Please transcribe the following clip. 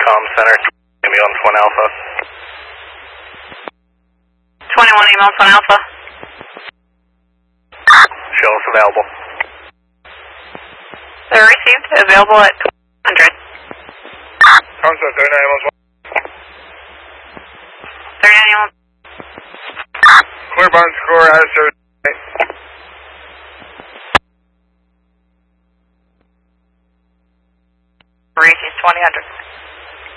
comm center, ambulance 1 Alpha. 21 ambulance 1 Alpha. Show us available. They're received, available at 100. Concept 39 ambulance 39 ambulance. Clear Barnes Core has service. Received 2000.